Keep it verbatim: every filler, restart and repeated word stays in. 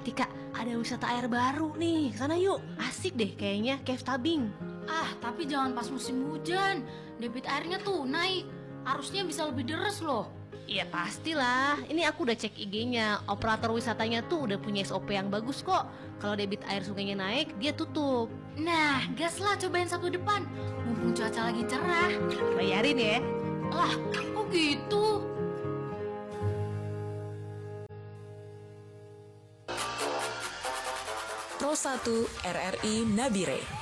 Tika, ada wisata air baru nih. Sana yuk, asik deh kayaknya, cave tubing. Ah, tapi jangan pas musim hujan. Debit airnya tuh naik. Arusnya bisa lebih deras loh. Iya pastilah, ini aku udah cek I G-nya. Operator wisatanya tuh udah punya S O P yang bagus kok. Kalau debit air sungainya naik, dia tutup. Nah, gas lah cobain Sabtu depan. Mumpung cuaca lagi cerah. Bayarin ya. Lah, kok gitu? Pro satu R R I Nabire.